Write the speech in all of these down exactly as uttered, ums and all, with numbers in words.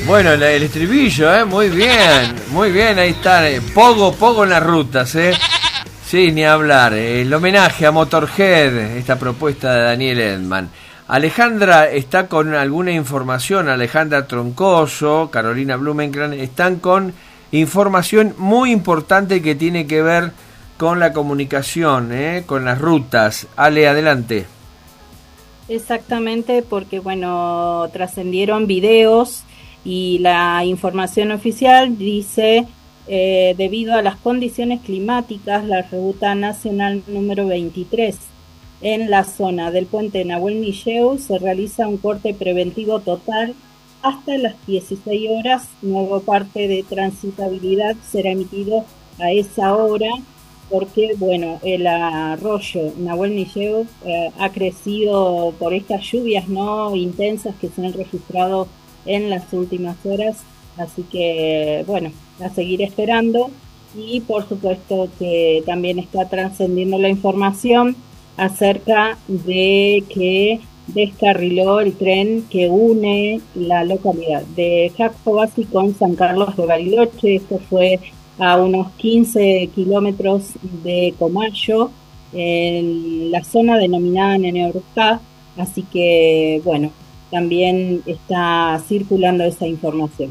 Bueno, el, el estribillo, ¿eh? Muy bien, muy bien, ahí está. Eh, pogo, pogo en las rutas, ¿eh? Sí, ni hablar. Eh, el homenaje a Motorhead, esta propuesta de Daniel Edman. Alejandra está con alguna información, Alejandra Troncoso, Carolina Blumenkran, están con información muy importante que tiene que ver con la comunicación, ¿eh? Con las rutas. Ale, adelante. Exactamente, porque bueno, trascendieron videos y la información oficial dice, eh, debido a las condiciones climáticas, la ruta nacional número veintitrés en la zona del puente Nahuel Nilleu se realiza un corte preventivo total hasta las dieciséis horas. Nuevo parte de transitabilidad será emitido a esa hora porque, bueno, el arroyo Nahuel Nilleu eh, ha crecido por estas lluvias no intensas que se han registrado en las últimas horas, así que, bueno, a seguir esperando. Y por supuesto que también está trascendiendo la información acerca de que descarriló el tren que une la localidad de Jacobasi con San Carlos de Bariloche. Esto fue a unos quince kilómetros de Comayo, en la zona denominada Neneorcá, así que, bueno, también está circulando esa información.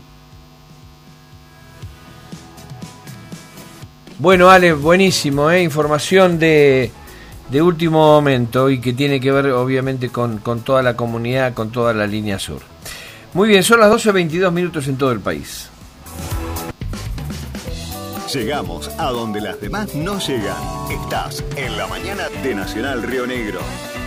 Bueno, Ale, buenísimo, ¿eh? Información de, de último momento y que tiene que ver obviamente con, con toda la comunidad, con toda la línea sur. Muy bien, son las doce veintidós minutos en todo el país. Llegamos a donde las demás no llegan. Estás en la mañana de Nacional Río Negro.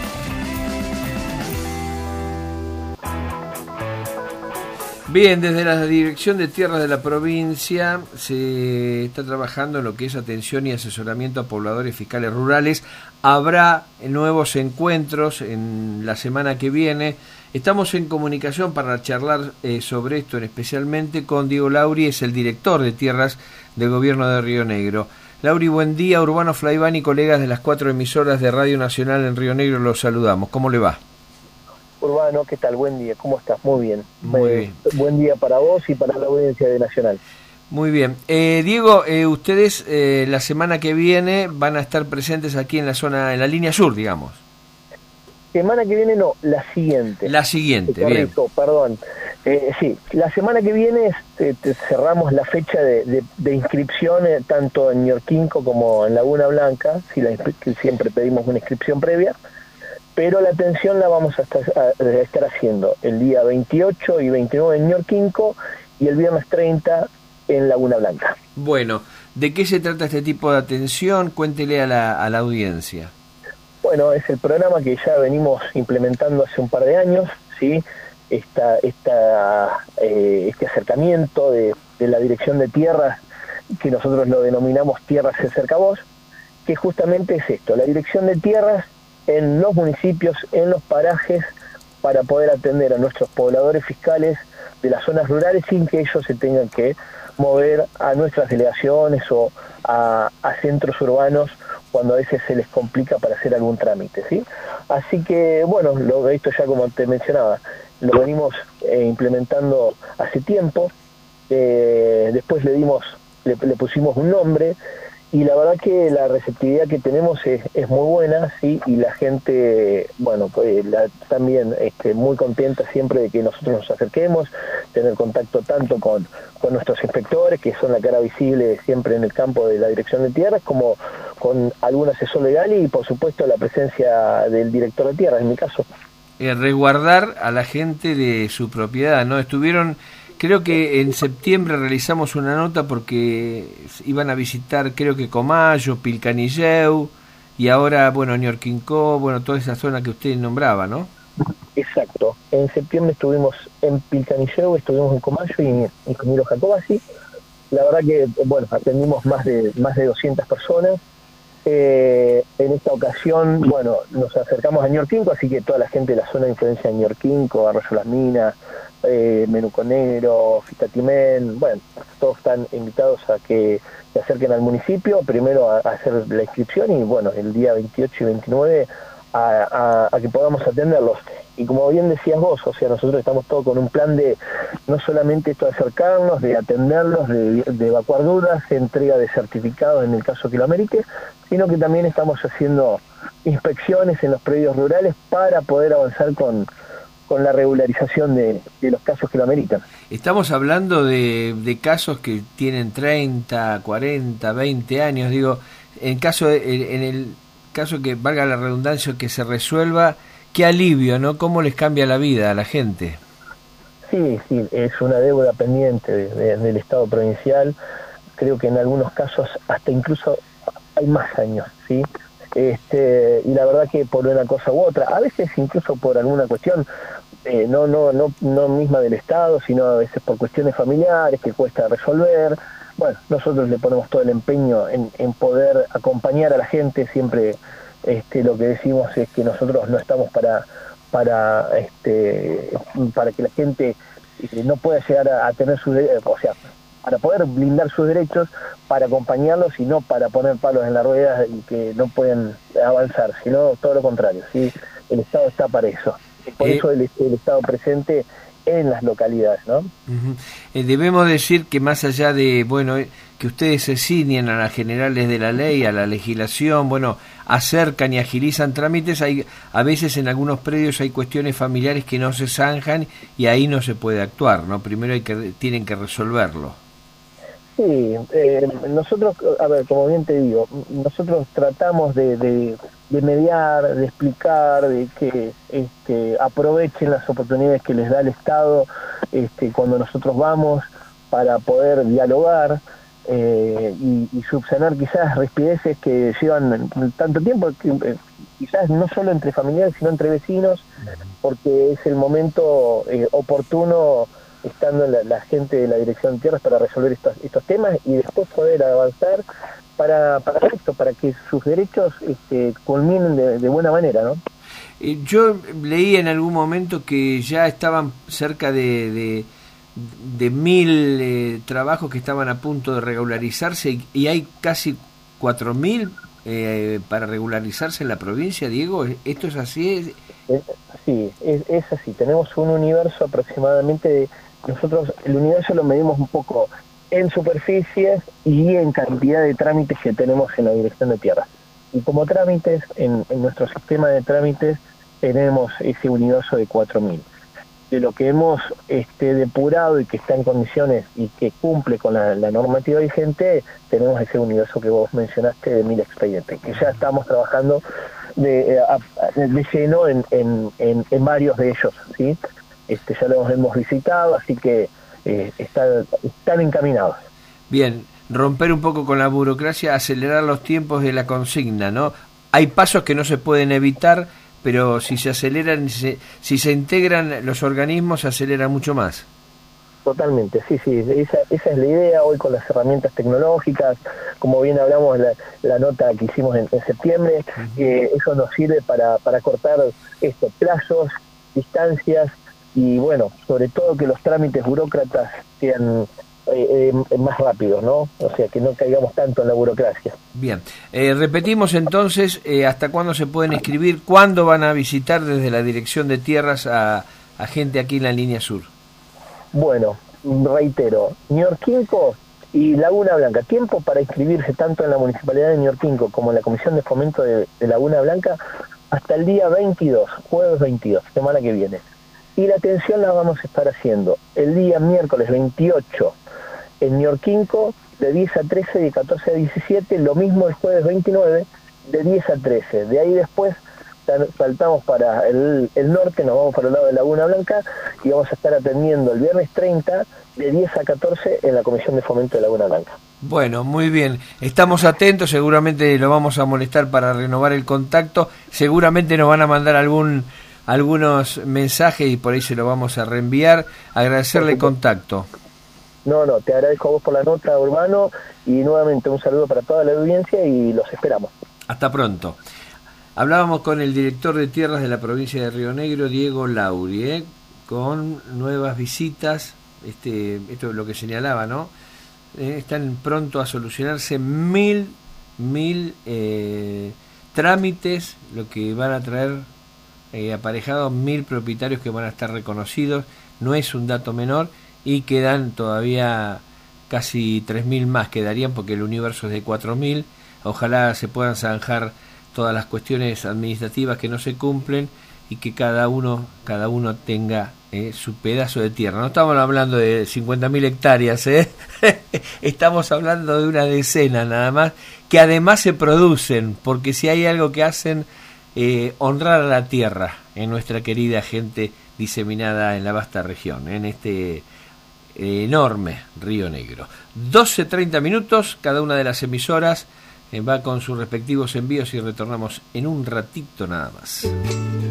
Bien, desde la Dirección de Tierras de la provincia se está trabajando en lo que es atención y asesoramiento a pobladores fiscales rurales. Habrá nuevos encuentros en la semana que viene. Estamos en comunicación para charlar eh, sobre esto, en especialmente con Diego Lauri, es el director de Tierras del Gobierno de Río Negro. Lauri, buen día. Urbano Flaiván y colegas de las cuatro emisoras de Radio Nacional en Río Negro los saludamos. ¿Cómo le va? Urbano, ¿qué tal? Buen día, ¿cómo estás? Muy bien. Muy eh, bien. Buen día para vos y para la audiencia de Nacional. Muy bien. Eh, Diego, eh, ustedes eh, la semana que viene van a estar presentes aquí en la zona, en la línea sur, digamos. Semana que viene no, la siguiente. La siguiente, Correcto, bien. perdón. Eh, sí, la semana que viene este, te cerramos la fecha de, de, de inscripción eh, tanto en Ñorquinco como en Laguna Blanca, si la, que siempre pedimos una inscripción previa, pero la atención la vamos a estar, a, a estar haciendo el día veintiocho y veintinueve en Ñorquinco y el viernes treinta en Laguna Blanca. Bueno, ¿de qué se trata este tipo de atención? Cuéntele a la, a la audiencia. Bueno, es el programa que ya venimos implementando hace un par de años, ¿sí? Esta, esta, eh, este acercamiento de, de la Dirección de Tierras, que nosotros lo denominamos Tierras se acerca a vos, que justamente es esto, la Dirección de Tierras en los municipios, en los parajes, para poder atender a nuestros pobladores fiscales de las zonas rurales sin que ellos se tengan que mover a nuestras delegaciones o a, a centros urbanos cuando a veces se les complica para hacer algún trámite, ¿sí? Así que, bueno, lo, esto ya como te mencionaba, lo venimos eh, implementando hace tiempo, eh, después le dimos, le, le pusimos un nombre, y la verdad que la receptividad que tenemos es, es muy buena, sí, y la gente, bueno, pues la, también este, muy contenta siempre de que nosotros nos acerquemos, tener contacto tanto con, con nuestros inspectores, que son la cara visible siempre en el campo de la Dirección de Tierras, como con algún asesor legal y, por supuesto, la presencia del director de tierras, en mi caso. Eh, resguardar a la gente de su propiedad, ¿no? Estuvieron... Creo que en septiembre realizamos una nota porque iban a visitar, creo que Comayo, Pilcanilleu, y ahora, bueno, Ñorquinco, bueno, toda esa zona que usted nombraba, ¿no? Exacto. En septiembre estuvimos en Pilcanilleu, estuvimos en Comayo y en Ingeniero Jacobasi. La verdad que, bueno, atendimos más de más de doscientas personas. Eh, en esta ocasión, bueno, nos acercamos a Ñorquinco, así que toda la gente de la zona de influencia de Ñorquinco, Arroyo Las Minas, eh, Menuconero, Fitatimén, bueno, todos están invitados a que se acerquen al municipio, primero a, a hacer la inscripción y, bueno, el día veintiocho y veintinueve a, a, a que podamos atenderlos. Y como bien decías vos, o sea, nosotros estamos todos con un plan de no solamente esto de acercarnos, de atenderlos, de, de evacuar dudas, de entrega de certificados en el caso que lo amerite, sino que también estamos haciendo inspecciones en los predios rurales para poder avanzar con, con la regularización de, de los casos que lo ameritan. Estamos hablando de, de casos que tienen treinta, cuarenta, veinte años, digo, en caso de, en el caso que valga la redundancia, que se resuelva, qué alivio, ¿no? ¿Cómo les cambia la vida a la gente? Sí, sí, es una deuda pendiente de, de, del Estado provincial. Creo que en algunos casos hasta incluso hay más años, ¿sí? Este, y la verdad que por una cosa u otra, a veces incluso por alguna cuestión, eh, no, no, no, no misma del Estado, sino a veces por cuestiones familiares que cuesta resolver. Bueno, nosotros le ponemos todo el empeño en, en poder acompañar a la gente. Siempre este, lo que decimos es que nosotros no estamos para para este para que la gente eh, no pueda llegar a, a tener sus derechos, o sea, para poder blindar sus derechos, para acompañarlos y no para poner palos en las ruedas y que no pueden avanzar, sino todo lo contrario, ¿sí? El Estado está para eso. Por eh, eso el, el Estado presente en las localidades, ¿no? Uh-huh. Eh, debemos decir que más allá de, bueno, eh, que ustedes se ciñen a las generales de la ley, a la legislación, bueno, acercan y agilizan trámites, hay a veces en algunos predios hay cuestiones familiares que no se zanjan y ahí no se puede actuar, ¿no? Primero hay que tienen que resolverlo. Sí, eh, nosotros, a ver, como bien te digo, nosotros tratamos de, de, de mediar, de explicar, de que este, aprovechen las oportunidades que les da el Estado este, cuando nosotros vamos para poder dialogar eh, y, y subsanar quizás rispideces que llevan tanto tiempo, que, eh, quizás no solo entre familiares, sino entre vecinos, porque es el momento eh, oportuno estando la, la gente de la Dirección de Tierras para resolver estos, estos temas y después poder avanzar para, para esto, para que sus derechos este, culminen de, de buena manera, ¿no? Eh, yo leí en algún momento que ya estaban cerca de, de, de mil eh, trabajos que estaban a punto de regularizarse y, y hay casi cuatro mil eh, para regularizarse en la provincia, Diego. ¿Esto es así? Es, sí, es, es así. Tenemos un universo aproximadamente de... Nosotros el universo lo medimos un poco en superficies y en cantidad de trámites que tenemos en la Dirección de Tierras. Y como trámites, en, en nuestro sistema de trámites tenemos ese universo de cuatro mil. De lo que hemos este, depurado y que está en condiciones y que cumple con la, la normativa vigente, tenemos ese universo que vos mencionaste de mil expedientes, que ya estamos trabajando de, de, de lleno en, en, en, en varios de ellos, ¿sí? Este, ya los hemos visitado, así que eh, están, están encaminados. Bien, romper un poco con la burocracia, acelerar los tiempos de la consigna, ¿no? Hay pasos que no se pueden evitar, pero si se aceleran, si se, si se integran los organismos, se acelera mucho más. Totalmente, sí, sí, esa, esa es la idea hoy con las herramientas tecnológicas, como bien hablamos la, la nota que hicimos en, en septiembre, uh-huh. eh, eso nos sirve para, para cortar estos plazos, distancias, y bueno, sobre todo que los trámites burócratas sean eh, eh, más rápidos, ¿no? O sea, que no caigamos tanto en la burocracia. Bien, eh, repetimos entonces, eh, ¿hasta cuándo se pueden escribir? ¿Cuándo van a visitar desde la Dirección de Tierras a, a gente aquí en la línea sur? Bueno, reitero, Ñorquinco y Laguna Blanca, tiempo para inscribirse tanto en la Municipalidad de Ñorquinco como en la Comisión de Fomento de, de Laguna Blanca hasta el día veintidós, jueves veintidós, semana que viene. Y la atención la vamos a estar haciendo el día miércoles veintiocho en Ñorquinco de diez a trece, de catorce a diecisiete, lo mismo el jueves veintinueve de diez a trece. De ahí después saltamos para el, el norte, nos vamos para el lado de Laguna Blanca y vamos a estar atendiendo el viernes treinta de diez a catorce en la Comisión de Fomento de Laguna Blanca. Bueno, muy bien, estamos atentos, seguramente lo vamos a molestar para renovar el contacto, seguramente nos van a mandar algún algunos mensajes y por ahí se lo vamos a reenviar. Agradecerle el contacto. No, no, te agradezco a vos por la nota, Urbano, y nuevamente un saludo para toda la audiencia y los esperamos. Hasta pronto. Hablábamos con el director de tierras de la provincia de Río Negro, Diego Lauri, ¿eh? Con nuevas visitas, este, esto es lo que señalaba, ¿no? Eh, están pronto a solucionarse mil, mil... Eh, trámites, lo que van a traer eh, aparejados mil propietarios que van a estar reconocidos, no es un dato menor, y quedan todavía casi tres mil más, quedarían porque el universo es de cuatro mil. Ojalá se puedan zanjar todas las cuestiones administrativas que no se cumplen y que cada uno cada uno tenga eh, su pedazo de tierra. No estamos hablando de cincuenta mil hectáreas, ¿eh? Estamos hablando de una decena nada más, que además se producen, porque si hay algo que hacen, eh, honrar a la tierra en nuestra querida gente diseminada en la vasta región, en este enorme Río Negro. doce treinta minutos, cada una de las emisoras eh, va con sus respectivos envíos y retornamos en un ratito nada más.